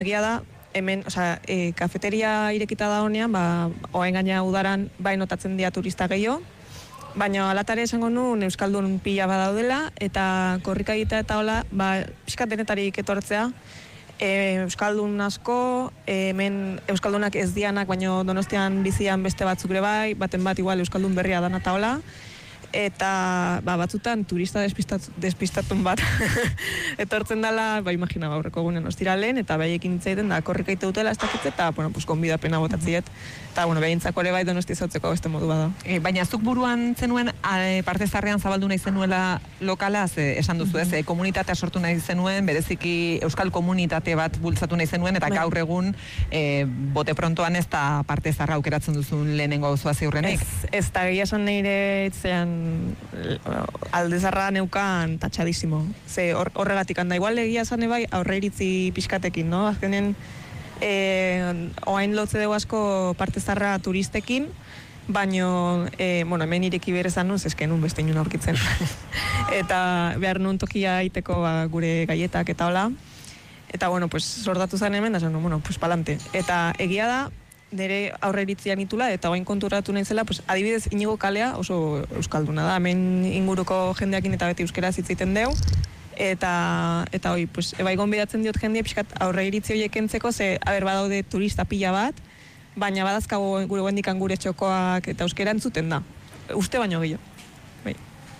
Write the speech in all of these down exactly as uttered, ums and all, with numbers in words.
Egia da, hemen, osea, e, kafeteria irekita da honean, ba, oain gaina udaran bai notatzen dira turista gehiago, baina alatare esango nuen euskaldun pila badaudela, eta korrika egitea eta hola, ba, pixkat denetarik etortzea, e, euskaldun asko, e, hemen euskaldunak ez dianak, baina Donostian bizian beste batzuk ere bai, baten bat igual euskaldun berria dan eta hola, eta ba, batzutan turista despistatun bat etortzen dela, ba, imagina, aurreko egunen ostiralen, eta behaiekin itzaiten da, korrika ite dutela ez dakitze, eta, bueno, pues, konbidapena botatziet, eta, bueno, behintzako ere bai Donosti zautzeko beste modu bada. E, baina zuk buruan zenuen, e, parte zarrean zabaldu nahi zenuela lokala, ze, esan duzu ez, e, komunitatea sortu nahi zenuen, bereziki euskal komunitate bat bultzatu nahi zenuen, eta gaur egun, e, bote prontoan ez da parte zarra aukeratzen duzun lehenengo gauzua ziurrenik. Ez, ez da gehiago esan nire itzean aldezarra neukan tatxadísimo. Ze hor, horregatik handa igual egia esan bai aurre iritzi pixkatekin, no? Azkenen eh, oain lotze dugu asko parte zarra turistekin, baino, eh, bueno, hemen ireki berezan nuz, eske nun beste inun aurkitzen. Eta behar nun tokia aiteko ba, gure gaietak eta hola. Eta, bueno, pues, sordatu zen hemen, da zen, bueno, pues, palante. Eta egia da, nire aurre iritzian itula, eta oain konturatu nahi zela, pues, adibidez Inigo kalea oso euskalduna da, hemen inguruko jendeakin eta beti euskera zitzaiten deu, eta, eta hoi, pues, ebai gonbidatzen diot jendea, pixkat aurre iritzi horiek entzeko, ze, haber, badaude turista pila bat, baina badazkago gure guendikan gure txokoak eta euskera entzuten da. Uste baino gehiago. Bai.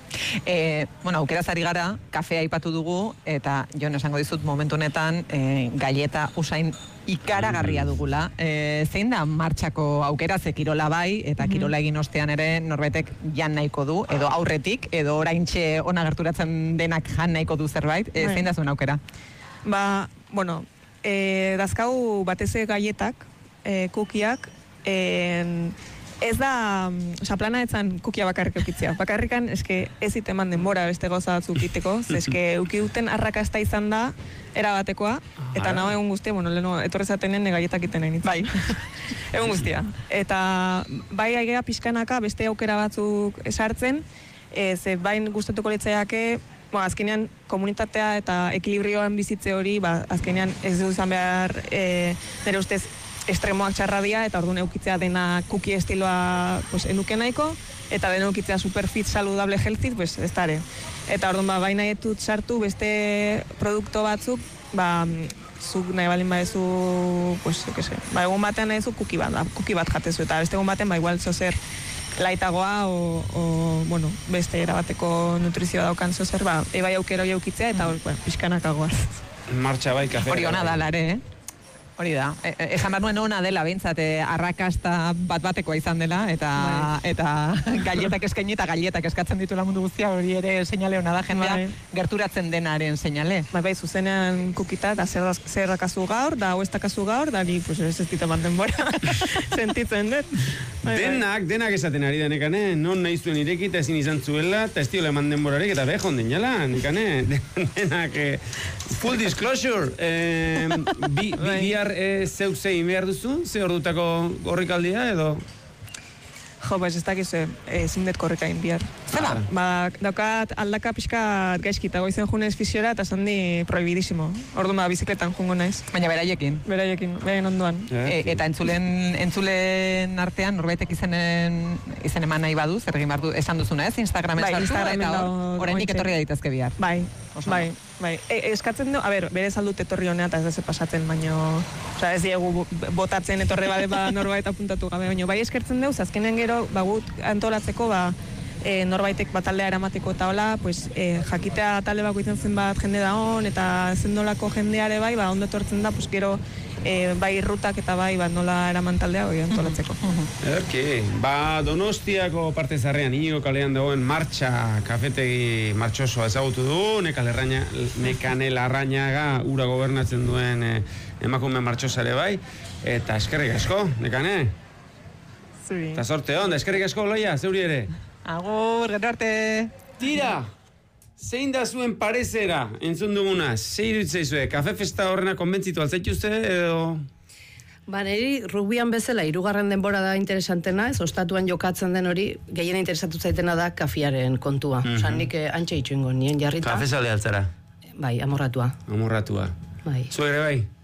E, bueno, aukeraz ari gara, kafea aipatu dugu, eta Jon esango dizut momentu honetan e, galleta usain ikaragarria dugula. E, zein da martxako aukera, ze kirola bai, eta kirola egin ostean ere norbetek jan nahiko du, edo aurretik, edo oraintxe ona gerturatzen denak jan nahiko du zerbait. E, zein da zuen aukera? Ba, bueno, e, dazkau bateze galletak, e, kukiak, e, ez da, oza, plana etzan kukia bakarrik eukitzea. Bakarrikan, eske ez iteman denbora beste gauza batzuk iteko, eske euki duten arrakasta izan da, erabatekoa, eta nago egun guztia, bueno, leheno, etorrezatenen gaietak iten egin. Bai, egun guztia. Eta bai aigea pixkanaka beste aukera batzuk esartzen, e, ze bain gustatuko litzaiake, bueno, azkenean komunitatea eta ekilibrioan bizitze hori, ba, azkenean ez du izan behar, e, nire ustez, estremoak txarra dira, eta orduan eukitzea dena kuki estiloa pues, enuke nahiko, eta dena eukitzea superfit, saludable, healthy, pues, ez dara. Eta orduan, ba, baina etut sartu beste produkto batzuk, ba, zuk nahi balin badezu, pues, yo que sé, ba, egun batean nahi zu kuki bat, da, kuki bat jatezu, eta beste egun batean, ba, igual zozer laitagoa, o, o, bueno, beste erabateko nutrizioa daukan zozer, ba, ebai aukero eukitzea, eta hor, bueno, pixkanakagoaz. Martxa bai, kafea. Hori hona da, lare, eh? Hori da, e, esan behar nuen ona dela, behintzat, arrakasta bat batekoa izan dela, eta bai. Eta galletak eskaini eta galletak eskatzen ditula mundu guztia, hori ere seinale hona da, jendea bai. Gerturatzen denaren seinale. Bai, bai, zuzenean kukita, da zer dakazu gaur, da hau ez dakazu gaur, da ni, pues, ez ez ditaman denbora, sentitzen dut. Bai, denak, bai. denak esaten ari da nekane, non nahi zuen irekita ezin izan zuela, eta ez diola eman denborarik, eta behon den jala, nekane, denak, eh, full disclosure, eh, bi, bi, bihar E, zeuk zein behar duzu? Ze ordutako gorrikaldia edo? Jo, pues ez dakizu, ezin dut korrekain bihar. Zela? Ba, daukat aldaka pixka gaizkita, goizen junez fisiora eta zandi prohibidísimo. Orduan, ba, bizikletan jungo naiz. Baina beraiekin? Beraiekin, beraien onduan. E, eta entzulen, entzulen artean, norbaitek izenen, izen eman nahi badu, zer egin behar du, esan duzuna ez, Instagramen bai, sartu, Instagramen eta horrendik etorri daitezke bihar. Bai, Oso bai, bai. E, eskatzen du, a ber, bere saldut etorri honea eta ez deze pasatzen, baino, oza, ez diegu botatzen etorri bade ba norbait apuntatu gabe, baino, bai eskertzen du, azkenen gero, bagut antolatzeko, ba, e, norbaitek bataldea eramateko eta hola, pues, e, jakitea talde bako izan zen bat jende da hon, eta zendolako jendeare bai, ba, ondo etortzen da, pues, gero, e, bai rutak eta bai, ba, nola eraman taldea hori antolatzeko. Erki, ba, Donostiako parte zarrean, Inigo kalean dagoen martxa kafetegi martxosoa ezagutu du, Nekane Larrañaga ura gobernatzen duen e, emakume martxosare bai, eta eskerrik asko, Nekane? Zuri. Eta sorte hon, eskerrik asko, Loia, zeuri ere? Agur, gero arte! Tira! Zein da zuen parezera, entzun duguna, zei dutzeizue, kafe festa horrena konbentzitu altzaituzte, edo... Ba, niri rugbian bezala, hirugarren denbora da interesantena, ez, ostatuan jokatzen den hori, gehiena interesatu zaitena da kafiaren kontua. Mm-hmm. Osa, nik antxe itxuingo, nien jarrita. Kafe zale altzara? Bai, amorratua. Amorratua. Bai. Zu ere bai?